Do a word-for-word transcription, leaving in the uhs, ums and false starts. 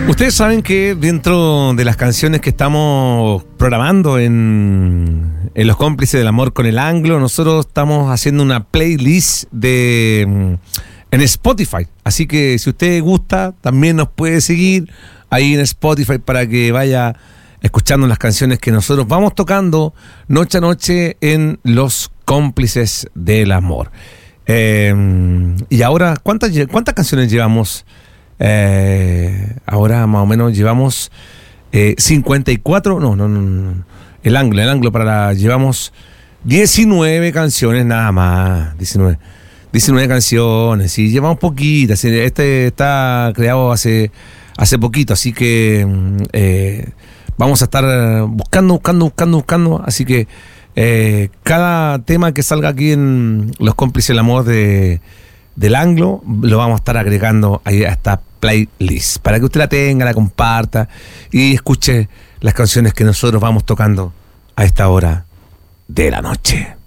Ustedes saben que dentro de las canciones que estamos programando en, en Los Cómplices del Amor con el Anglo, nosotros estamos haciendo una playlist de en Spotify. Así que si usted gusta, también nos puede seguir ahí en Spotify para que vaya escuchando las canciones que nosotros vamos tocando noche a noche en Los Cómplices del Amor. Eh, y ahora, ¿cuántas, cuántas canciones llevamos? Eh, ahora más o menos llevamos eh, cincuenta y cuatro, no, no, no, no, el Anglo, el Anglo para la, llevamos diecinueve canciones nada más, diecinueve, diecinueve canciones, y llevamos poquitas, este está creado hace, hace poquito, así que eh, vamos a estar buscando, buscando, buscando, buscando, así que eh, cada tema que salga aquí en Los Cómplices del Amor de, del Anglo, lo vamos a estar agregando ahí a esta playlist, para que usted la tenga, la comparta y escuche las canciones que nosotros vamos tocando a esta hora de la noche.